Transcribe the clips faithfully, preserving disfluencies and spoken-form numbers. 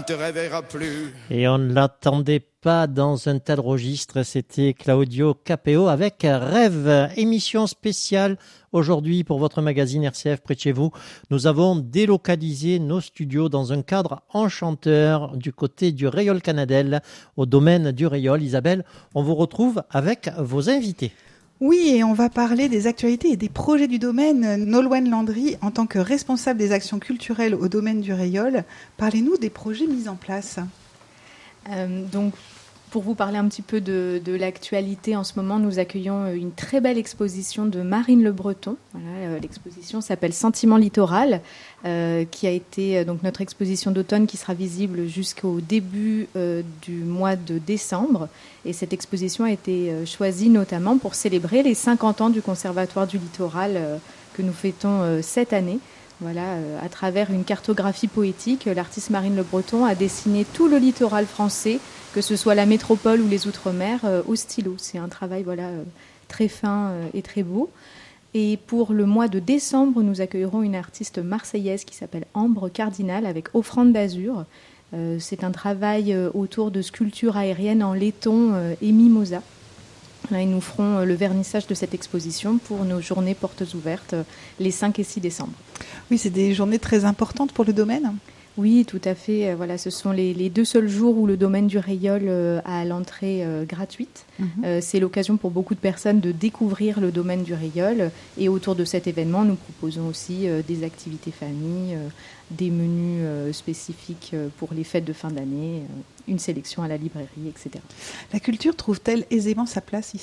te réveillera plus. Et on ne l'attendait pas dans un tel registre, c'était Claudio Capéo avec Rêve, émission spéciale aujourd'hui pour votre magazine R C F près de chez vous. Nous avons délocalisé nos studios dans un cadre enchanteur du côté du Rayol Canadel, au domaine du Rayol. Isabelle, on vous retrouve avec vos invités. Oui, et on va parler des actualités et des projets du domaine. Nolwenn Landry, en tant que responsable des actions culturelles au domaine du Rayol, parlez-nous des projets mis en place. Euh, donc, pour vous parler un petit peu de, de l'actualité, en ce moment, nous accueillons une très belle exposition de Marine Le Breton. Voilà, euh, l'exposition s'appelle Sentiment littoral, euh, qui a été euh, donc notre exposition d'automne qui sera visible jusqu'au début euh, du mois de décembre. Et cette exposition a été euh, choisie notamment pour célébrer les cinquante ans du Conservatoire du littoral euh, que nous fêtons euh, cette année. Voilà, euh, à travers une cartographie poétique, l'artiste Marine Le Breton a dessiné tout le littoral français, que ce soit la métropole ou les outre-mer, euh, au stylo. C'est un travail voilà, euh, très fin euh, et très beau. Et pour le mois de décembre, nous accueillerons une artiste marseillaise qui s'appelle Ambre Cardinal avec Offrande d'azur. Euh, c'est un travail euh, autour de sculptures aériennes en laiton euh, et mimosa. Là, ils nous feront le vernissage de cette exposition pour nos journées portes ouvertes les cinq et six décembre. Oui, c'est des journées très importantes pour le domaine. Oui, tout à fait. Voilà, ce sont les, les deux seuls jours où le domaine du Rayol euh, a l'entrée euh, gratuite. Mmh. Euh, c'est l'occasion pour beaucoup de personnes de découvrir le domaine du Rayol. Et autour de cet événement, nous proposons aussi euh, des activités famille, euh, des menus euh, spécifiques pour les fêtes de fin d'année, euh, une sélection à la librairie, et cetera. La culture trouve-t-elle aisément sa place ici ?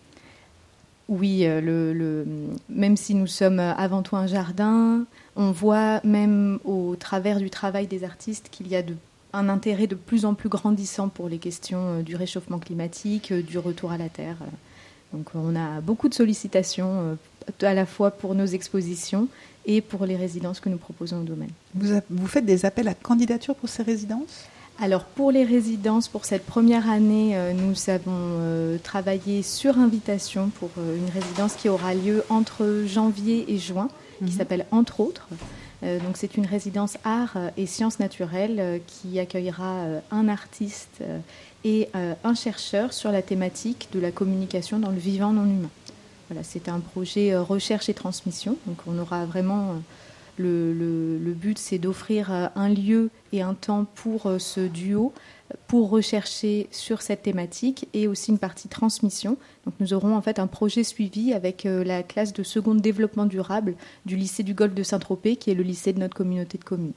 Oui, euh, le, le, même si nous sommes avant tout un jardin, on voit même au travers du travail des artistes qu'il y a de, un intérêt de plus en plus grandissant pour les questions du réchauffement climatique, du retour à la terre. Donc on a beaucoup de sollicitations à la fois pour nos expositions et pour les résidences que nous proposons au domaine. Vous, a, vous faites des appels à candidature pour ces résidences ? Alors pour les résidences, pour cette première année, euh, nous avons euh, travaillé sur invitation pour euh, une résidence qui aura lieu entre janvier et juin, mmh. qui s'appelle Entre autres. Euh, donc c'est une résidence art et sciences naturelles euh, qui accueillera euh, un artiste euh, et euh, un chercheur sur la thématique de la communication dans le vivant non humain. Voilà, c'est un projet euh, recherche et transmission. Donc on aura vraiment... Euh, Le, le, le but, c'est d'offrir un lieu et un temps pour ce duo, pour rechercher sur cette thématique et aussi une partie transmission. Donc nous aurons en fait un projet suivi avec la classe de seconde développement durable du lycée du Golfe de Saint-Tropez, qui est le lycée de notre communauté de communes.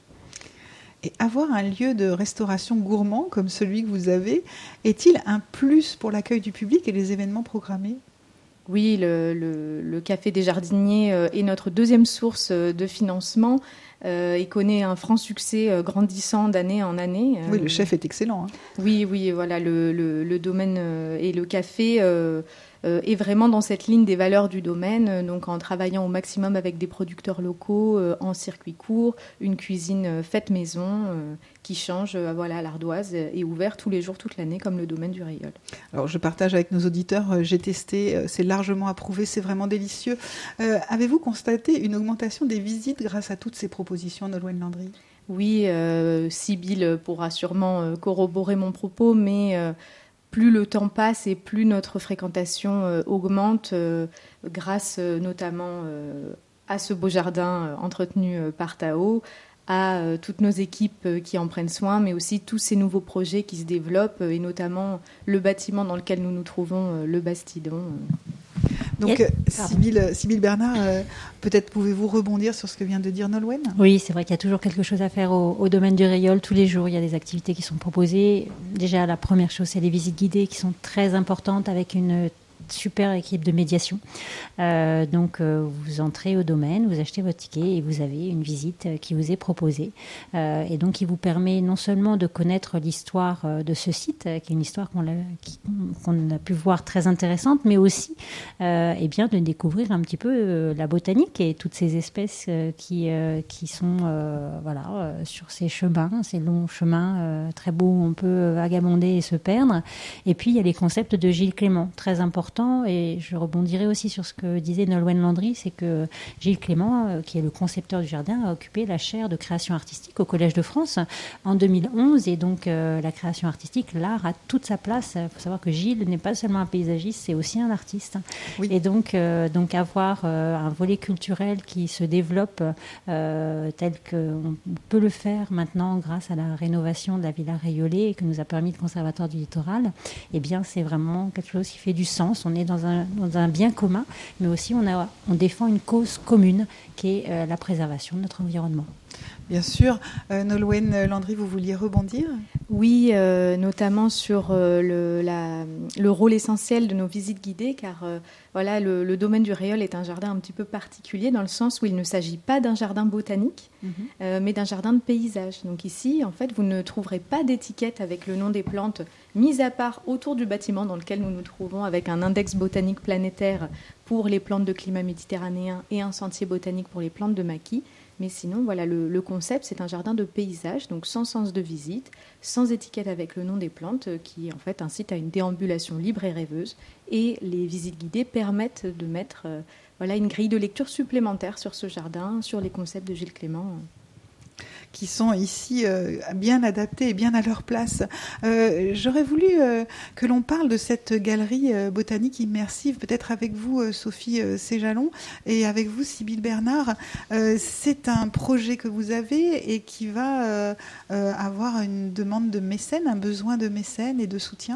Et avoir un lieu de restauration gourmand comme celui que vous avez, est-il un plus pour l'accueil du public et les événements programmés ? Oui, le, le, le Café des Jardiniers est notre deuxième source de financement euh, et connaît un franc succès grandissant d'année en année. Oui, le chef est excellent. Hein. Oui, oui, voilà, le, le, le domaine et le café euh, euh, est vraiment dans cette ligne des valeurs du domaine, donc en travaillant au maximum avec des producteurs locaux, euh, en circuit court, une cuisine faite maison euh, qui change euh, voilà, à l'ardoise et ouvert tous les jours, toute l'année, comme le domaine du Rayol. Alors, je partage avec nos auditeurs, euh, j'ai testé, euh, c'est largement approuvé, c'est vraiment délicieux. Euh, avez-vous constaté une augmentation des visites grâce à toutes ces propositions, Nolwenn Landry ? Oui, euh, Sybille pourra sûrement euh, corroborer mon propos, mais euh, plus le temps passe et plus notre fréquentation euh, augmente, euh, grâce euh, notamment euh, à ce beau jardin euh, entretenu euh, par Tao, à euh, toutes nos équipes euh, qui en prennent soin, mais aussi tous ces nouveaux projets qui se développent, euh, et notamment le bâtiment dans lequel nous nous trouvons, euh, le Bastidon. Euh. Donc, yes. Sybille, Sybille Bernard, euh, peut-être pouvez-vous rebondir sur ce que vient de dire Nolwenn ? Oui, c'est vrai qu'il y a toujours quelque chose à faire au, au domaine du Rayol. Tous les jours, il y a des activités qui sont proposées. Déjà, la première chose, c'est les visites guidées qui sont très importantes avec une super équipe de médiation. Euh, donc, euh, vous entrez au domaine, vous achetez votre ticket et vous avez une visite qui vous est proposée. Euh, et donc, qui vous permet non seulement de connaître l'histoire de ce site, qui est une histoire qu'on a, qui, qu'on a pu voir très intéressante, mais aussi euh, eh bien, de découvrir un petit peu euh, la botanique et toutes ces espèces euh, qui, euh, qui sont euh, voilà, sur ces chemins, ces longs chemins euh, très beaux où on peut vagabonder et se perdre. Et puis il y a les concepts de Gilles Clément, très importants. Et je rebondirai aussi sur ce que disait Nolwenn Landry, c'est que Gilles Clément, euh, qui est le concepteur du jardin, a occupé la chaire de création artistique au Collège de France en deux mille onze. Et donc euh, la création artistique, l'art a toute sa place. Il faut savoir que Gilles n'est pas seulement un paysagiste, c'est aussi un artiste. Oui. Et donc, euh, donc avoir euh, un volet culturel qui se développe euh, tel qu'on peut le faire maintenant grâce à la rénovation de la Villa Rayollet et que nous a permis le Conservatoire du Littoral, eh bien c'est vraiment quelque chose qui fait du sens. On est dans un, dans un bien commun, mais aussi on, a, on défend une cause commune qui est euh, la préservation de notre environnement. Bien sûr. Euh, Nolwenn Landry, vous vouliez rebondir ? Oui, euh, notamment sur euh, le, la, le rôle essentiel de nos visites guidées, car euh, voilà, le, le domaine du Réol est un jardin un petit peu particulier dans le sens où il ne s'agit pas d'un jardin botanique, mmh. euh, mais d'un jardin de paysage. Donc ici, en fait, vous ne trouverez pas d'étiquette avec le nom des plantes, mis à part autour du bâtiment dans lequel nous nous trouvons, avec un index botanique planétaire pour les plantes de climat méditerranéen et un sentier botanique pour les plantes de maquis. Mais sinon, voilà, le, le concept, c'est un jardin de paysage, donc sans sens de visite, sans étiquette avec le nom des plantes, qui en fait incite à une déambulation libre et rêveuse. Et les visites guidées permettent de mettre euh, voilà, une grille de lecture supplémentaire sur ce jardin, sur les concepts de Gilles Clément. Qui sont ici euh, bien adaptés et bien à leur place. Euh, j'aurais voulu euh, que l'on parle de cette galerie euh, botanique immersive, peut-être avec vous, euh, Sophie euh, Séjalon, et avec vous, Sybille Bernard. Euh, c'est un projet que vous avez et qui va euh, euh, avoir une demande de mécène, un besoin de mécène et de soutien.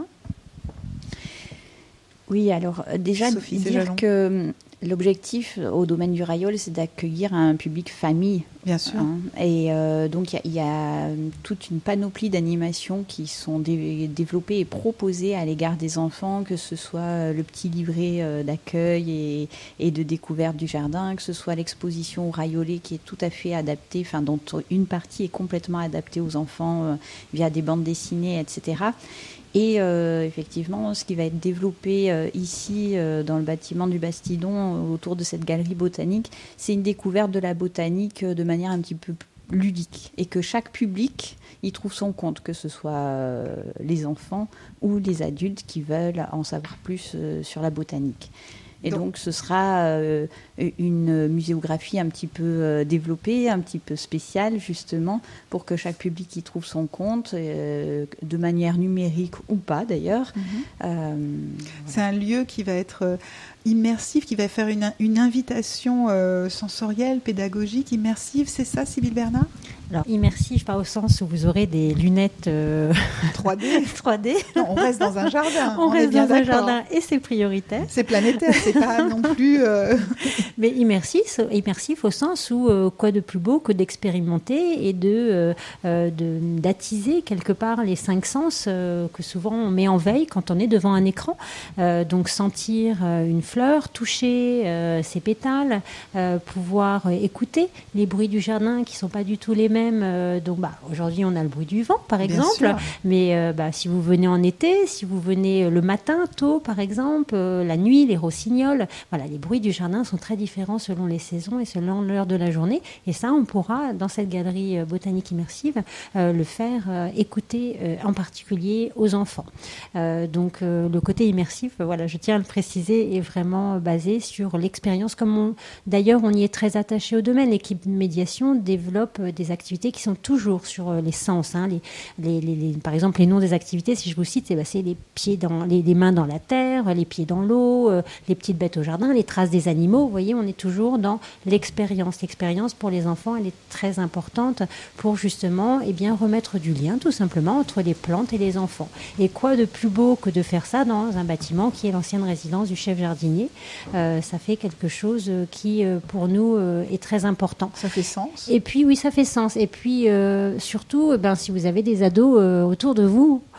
Oui, alors déjà, Sophie dire Séjalon. que l'objectif au domaine du Raïol, c'est d'accueillir un public famille. Bien sûr. Hein, et euh, donc, il y, y a toute une panoplie d'animations qui sont dé- développées et proposées à l'égard des enfants, que ce soit le petit livret euh, d'accueil et, et de découverte du jardin, que ce soit l'exposition au Raïollet qui est tout à fait adaptée, enfin, dont une partie est complètement adaptée aux enfants euh, via des bandes dessinées, et cetera. Et euh, effectivement, ce qui va être développé euh, ici, euh, dans le bâtiment du Bastidon, euh, autour de cette galerie botanique, c'est une découverte de la botanique euh, de manière un petit peu ludique. Et que chaque public y trouve son compte, que ce soit euh, les enfants ou les adultes qui veulent en savoir plus euh, sur la botanique. Et donc, donc ce sera euh, une muséographie un petit peu euh, développée, un petit peu spéciale, justement, pour que chaque public y trouve son compte, euh, de manière numérique ou pas, d'ailleurs. Mmh. Euh, C'est un lieu qui va être euh, immersif, qui va faire une, une invitation euh, sensorielle, pédagogique, immersive. C'est ça, Sybille Bernard ? Alors, immersif, pas au sens où vous aurez des lunettes euh... trois D. trois D. Non, on reste dans un jardin. On, on reste dans un jardin et c'est prioritaire. C'est planétaire, c'est pas non plus... Euh... Mais immersif, immersif au sens où euh, quoi de plus beau que d'expérimenter et de, euh, de, d'attiser quelque part les cinq sens euh, que souvent on met en veille quand on est devant un écran. Euh, donc sentir euh, une fleur, toucher euh, ses pétales, euh, pouvoir euh, écouter les bruits du jardin qui ne sont pas du tout les mêmes. Euh, donc bah, aujourd'hui on a le bruit du vent par exemple, mais euh, bah, si vous venez en été, si vous venez le matin tôt par exemple, euh, la nuit, les rossignols, voilà, les bruits du jardin sont très différents selon les saisons et selon l'heure de la journée, et ça on pourra dans cette galerie botanique immersive euh, le faire euh, écouter euh, en particulier aux enfants. Euh, donc euh, le côté immersif, euh, voilà, je tiens à le préciser, est vraiment basé sur l'expérience, comme on, d'ailleurs on y est très attaché au domaine. L'équipe médiation développe euh, des activités qui sont toujours sur euh, les sens, hein, les, les, les, les, par exemple les noms des activités, si je vous cite, c'est, bah, c'est les pieds dans les, les mains dans la terre, les pieds dans l'eau, euh, les petites bêtes au jardin, les traces des animaux. Vous voyez, on est toujours dans l'expérience. L'expérience pour les enfants, elle est très importante pour justement eh bien, remettre du lien tout simplement entre les plantes et les enfants. Et quoi de plus beau que de faire ça dans un bâtiment qui est l'ancienne résidence du chef jardinier. Euh, ça fait quelque chose qui, euh, pour nous, euh, est très important. Ça fait sens. Et puis, oui, ça fait sens. Et puis, euh, surtout, eh ben, si vous avez des ados euh, autour de vous,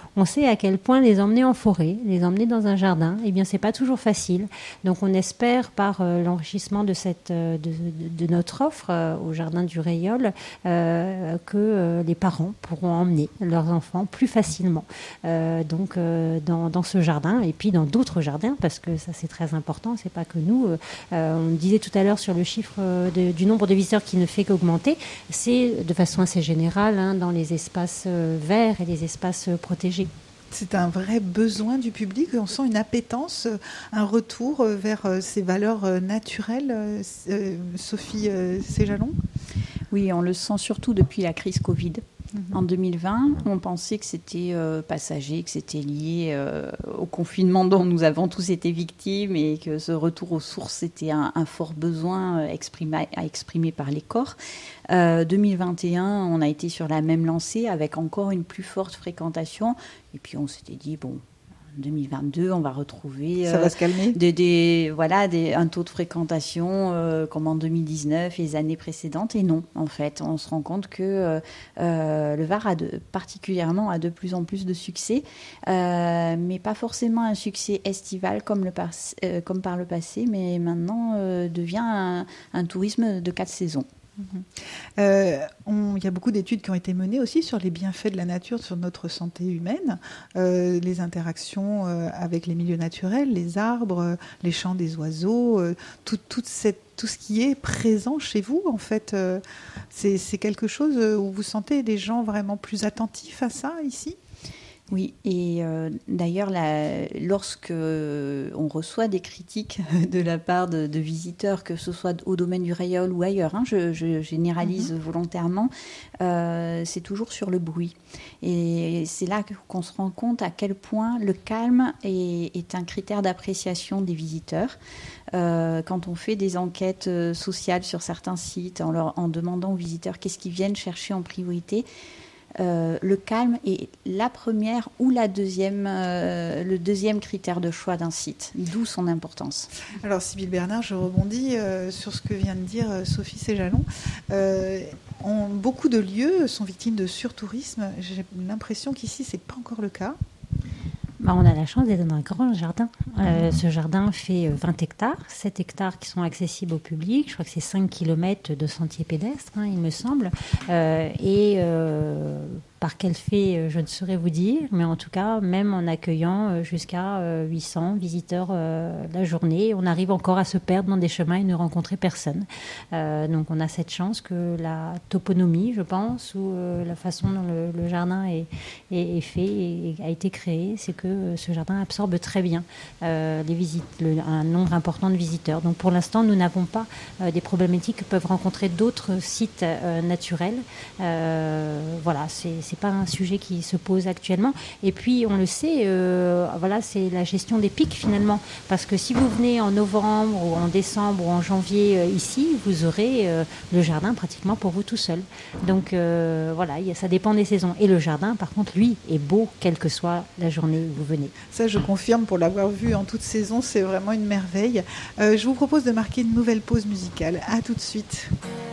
on sait à quel point les emmener en forêt, les emmener dans un jardin, eh bien, c'est pas toujours facile. Donc, on espère par euh, l'enrichissement de, cette, de, de, de notre offre euh, au Jardin du Réol euh, que euh, les parents pourront emmener leurs enfants plus facilement euh, donc, euh, dans, dans ce jardin et puis dans d'autres jardins, parce que ça, c'est très important. C'est pas que nous. Euh, on disait tout à l'heure sur le chiffre de, du nombre de visiteurs qui ne fait qu'augmenter. C'est de façon assez générale hein, dans les espaces euh, verts et les espaces euh, protégés. C'est un vrai besoin du public. On sent une appétence, un retour vers ces valeurs naturelles. Euh, Sophie Séjalon ? Oui, on le sent surtout depuis la crise Covid. Mmh. En deux mille vingt, on pensait que c'était euh, passager, que c'était lié euh, au confinement dont nous avons tous été victimes et que ce retour aux sources était un, un fort besoin exprimé, à exprimer par les corps. Euh, deux mille vingt et un, on a été sur la même lancée avec encore une plus forte fréquentation. Et puis on s'était dit, bon, en deux mille vingt-deux, on va retrouver Ça euh, va se calmer. Des, des, voilà, des, un taux de fréquentation euh, comme en deux mille dix-neuf et les années précédentes. Et non, en fait, on se rend compte que euh, le Var a de, particulièrement a de plus en plus de succès, euh, mais pas forcément un succès estival comme, le par, euh, comme par le passé, mais maintenant euh, devient un, un tourisme de quatre saisons. Euh, on, il y a beaucoup d'études qui ont été menées aussi sur les bienfaits de la nature sur notre santé humaine, euh, les interactions euh, avec les milieux naturels, les arbres, les chants des oiseaux, euh, tout, toute cette, tout ce qui est présent chez vous, en fait. Euh, c'est, c'est quelque chose où vous sentez des gens vraiment plus attentifs à ça ici ? Oui, et euh, d'ailleurs, la, lorsque on reçoit des critiques de la part de, de visiteurs, que ce soit au domaine du Réol ou ailleurs, hein, je, je généralise mm-hmm. volontairement, euh, c'est toujours sur le bruit. Et c'est là qu'on se rend compte à quel point le calme est, est un critère d'appréciation des visiteurs. Euh, quand on fait des enquêtes sociales sur certains sites, en, leur, en demandant aux visiteurs qu'est-ce qu'ils viennent chercher en priorité, Euh, le calme est la première ou la deuxième, euh, le deuxième critère de choix d'un site, d'où son importance. Alors, Sybille Bernard, je rebondis euh, sur ce que vient de dire euh, Sophie Séjalon. Euh, on, beaucoup de lieux sont victimes de surtourisme. J'ai l'impression qu'ici, ce n'est pas encore le cas. Bah, on a la chance d'être dans un grand jardin. Euh, ce jardin fait vingt hectares, sept hectares qui sont accessibles au public. Je crois que c'est cinq kilomètres de sentiers pédestres, hein, il me semble. Euh, et euh, par quel fait, je ne saurais vous dire, mais en tout cas, même en accueillant jusqu'à huit cents visiteurs euh, la journée, on arrive encore à se perdre dans des chemins et ne rencontrer personne. Euh, donc on a cette chance que la toponymie, je pense, ou euh, la façon dont le, le jardin est, est, est fait et a été créé, c'est que ce jardin absorbe très bien euh, les visites, le, un nombre important de visiteurs. Donc pour l'instant, nous n'avons pas euh, des problématiques que peuvent rencontrer d'autres sites euh, naturels. Euh, voilà, c'est c'est pas un sujet qui se pose actuellement. Et puis, on le sait, euh, voilà, c'est la gestion des pics finalement. Parce que si vous venez en novembre ou en décembre ou en janvier euh, ici, vous aurez euh, le jardin pratiquement pour vous tout seul. Donc euh, voilà, y a, ça dépend des saisons. Et le jardin, par contre, lui, est beau, quelle que soit la journée où vous venez. Ça, je confirme, pour l'avoir vu en toute saison, c'est vraiment une merveille. Euh, je vous propose de marquer une nouvelle pause musicale. À tout de suite.